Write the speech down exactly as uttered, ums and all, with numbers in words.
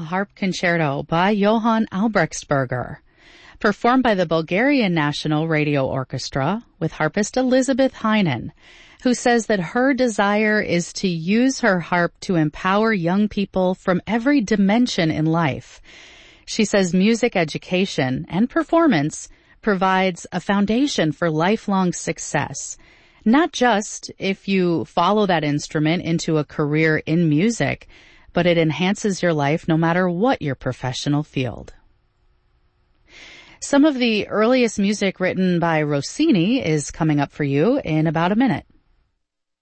Harp Concerto by Johann Albrechtsberger, performed by the Bulgarian National Radio Orchestra with harpist Elizabeth Heinen, who says that her desire is to use her harp to empower young people from every dimension in life. She says music education and performance provides a foundation for lifelong success, not just if you follow that instrument into a career in music, but it enhances your life no matter what your professional field. Some of the earliest music written by Rossini is coming up for you in about a minute.